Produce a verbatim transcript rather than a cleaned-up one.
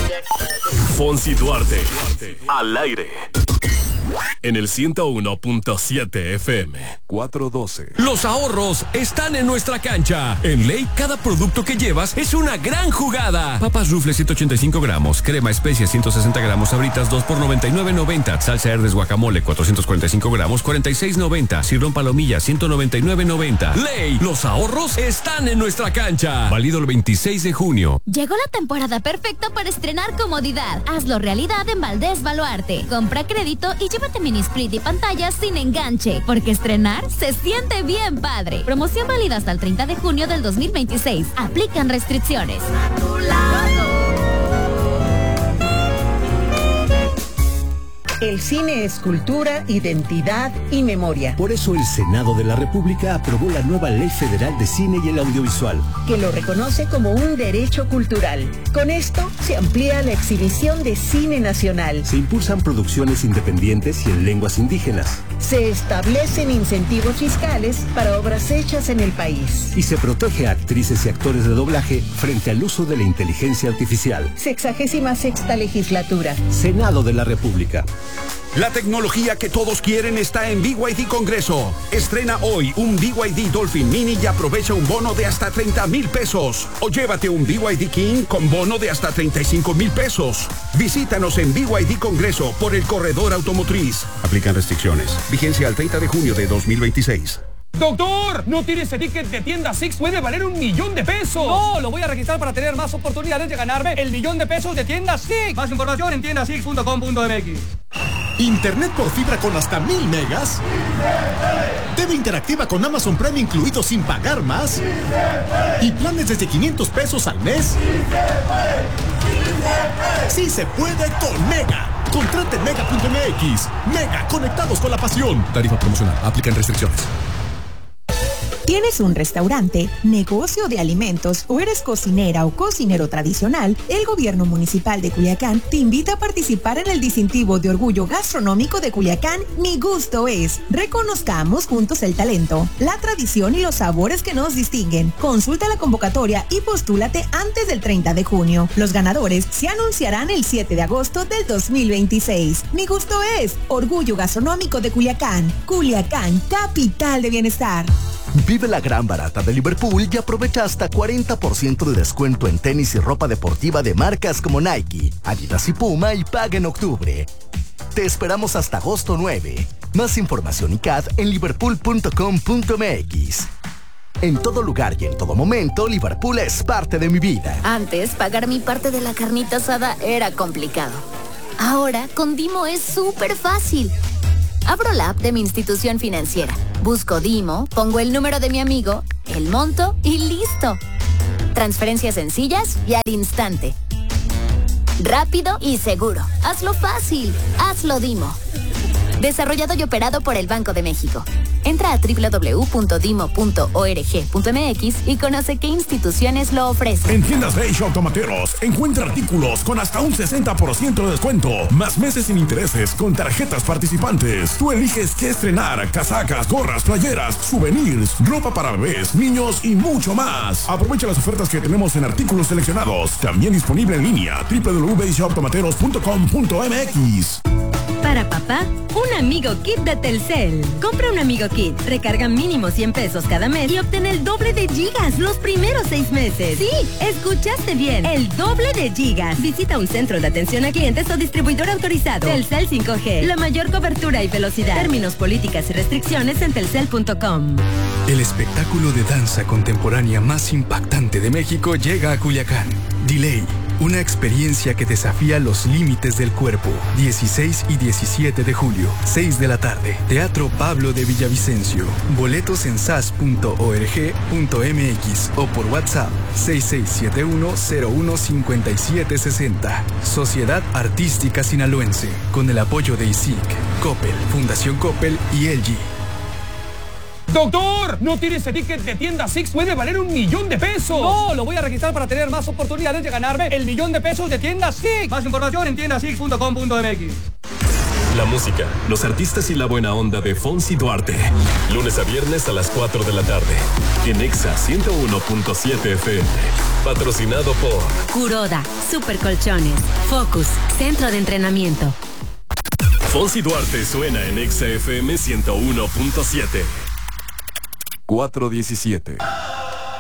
Fonsi Duarte, al aire. En el ciento uno punto siete F M. cuatrocientos doce. Los ahorros están en nuestra cancha. En Ley, cada producto que llevas es una gran jugada. Papas Rufles ciento ochenta y cinco gramos, crema especia ciento sesenta gramos, Sabritas dos por noventa y nueve noventa, salsa Herdes guacamole cuatrocientos cuarenta y cinco gramos, cuarenta y seis noventa, cirrón palomilla ciento noventa y nueve noventa. Ley, los ahorros están en nuestra cancha. Válido el veintiséis de junio. Llegó la temporada perfecta para estrenar comodidad. Hazlo realidad en Valdés Baluarte. Compra crédito y llévate mini split y pantallas sin enganche, porque estrenar se siente bien padre. Promoción válida hasta el treinta de junio del dos mil veintiséis. Aplican restricciones. A tu lado. El cine es cultura, identidad y memoria. Por eso el Senado de la República aprobó la nueva Ley Federal de Cine y el Audiovisual, que lo reconoce como un derecho cultural. Con esto se amplía la exhibición de cine nacional. Se impulsan producciones independientes y en lenguas indígenas. Se establecen incentivos fiscales para obras hechas en el país. Y se protege a actrices y actores de doblaje frente al uso de la inteligencia artificial. Sexagésima sexta legislatura. Senado de la República. La tecnología que todos quieren está en B Y D Congreso. Estrena hoy un B Y D Dolphin Mini y aprovecha un bono de hasta treinta mil pesos. O llévate un B Y D King con bono de hasta treinta y cinco mil pesos. Visítanos en B Y D Congreso por el corredor automotriz. Aplican restricciones. Vigencia al treinta de junio de dos mil veintiséis. ¡Doctor! ¿No tiene ese ticket de tienda Six? ¡Puede valer un millón de pesos! No, lo voy a registrar para tener más oportunidades de ganarme el millón de pesos de tienda Six. Más información en tienda six punto com punto m x. ¿Internet por fibra con hasta mil megas? ¿T V interactiva con Amazon Prime incluido sin pagar más? ¿Y planes desde quinientos pesos al mes? ¡Sí se puede con Mega! Contrate en mega punto m x. Mega, conectados con la pasión. Tarifa promocional. Aplican restricciones. ¿Tienes un restaurante, negocio de alimentos o eres cocinera o cocinero tradicional? El Gobierno Municipal de Culiacán te invita a participar en el distintivo de orgullo gastronómico de Culiacán, Mi Gusto Es. Reconozcamos juntos el talento, la tradición y los sabores que nos distinguen. Consulta la convocatoria y postúlate antes del treinta de junio. Los ganadores se anunciarán el siete de agosto del dos mil veintiséis. Mi Gusto Es, orgullo gastronómico de Culiacán. Culiacán, capital de bienestar. Vive la gran barata de Liverpool y aprovecha hasta cuarenta por ciento de descuento en tenis y ropa deportiva de marcas como Nike, Adidas y Puma y paga en octubre. Te esperamos hasta agosto nueve. Más información y C A D en liverpool punto com punto m x. En todo lugar y en todo momento, Liverpool es parte de mi vida. Antes, pagar mi parte de la carnita asada era complicado. Ahora, con Dimo es súper fácil. Abro la app de mi institución financiera, busco Dimo, pongo el número de mi amigo, el monto y listo. Transferencias sencillas y al instante. Rápido y seguro. Hazlo fácil. Hazlo Dimo. Desarrollado y operado por el Banco de México. Entra a doble u doble u doble u punto dimo punto org punto m x y conoce qué instituciones lo ofrecen. En tiendas Beige Automateros encuentra artículos con hasta un sesenta por ciento de descuento, más meses sin intereses con tarjetas participantes. Tú eliges qué estrenar: casacas, gorras, playeras, souvenirs, ropa para bebés, niños y mucho más. Aprovecha las ofertas que tenemos en artículos seleccionados. También disponible en línea doble u doble u doble u punto beige automateros punto com punto m x. Para papá, un Amigo Kit de Telcel. Compra un Amigo Kit, recarga mínimo cien pesos cada mes y obtén el doble de gigas los primeros seis meses. Sí, escuchaste bien, el doble de gigas. Visita un centro de atención a clientes o distribuidor autorizado. Telcel cinco G, la mayor cobertura y velocidad. Términos, políticas y restricciones en telcel punto com. El espectáculo de danza contemporánea más impactante de México llega a Culiacán. Delay. Una experiencia que desafía los límites del cuerpo. dieciséis y diecisiete de julio, seis de la tarde. Teatro Pablo de Villavicencio. Boletos en sas punto org punto m x o por WhatsApp seis seis siete uno cero uno cinco siete seis cero. Sociedad Artística Sinaloense. Con el apoyo de I S I C, Coppel, Fundación Coppel y L G. ¡Doctor! ¿No tiene ese ticket de tienda Six? ¡Puede valer un millón de pesos! No, lo voy a registrar para tener más oportunidades de ganarme el millón de pesos de tienda Six. Más información en tienda six punto com punto m x. La música, los artistas y la buena onda de Fonsi Duarte. Lunes a viernes a las cuatro de la tarde. En Exa ciento uno punto siete F M. Patrocinado por Kuroda, Super Colchones, Focus, Centro de Entrenamiento. Fonsi Duarte suena en Exa F M ciento uno punto siete. cuatro diecisiete.